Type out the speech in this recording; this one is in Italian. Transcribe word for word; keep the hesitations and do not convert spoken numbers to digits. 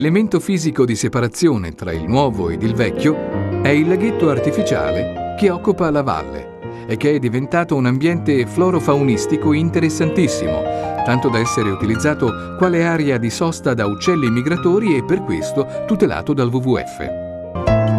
L'elemento fisico di separazione tra il nuovo ed il vecchio è il laghetto artificiale che occupa la valle e che è diventato un ambiente florofaunistico interessantissimo, tanto da essere utilizzato quale area di sosta da uccelli migratori e per questo tutelato dal W W F.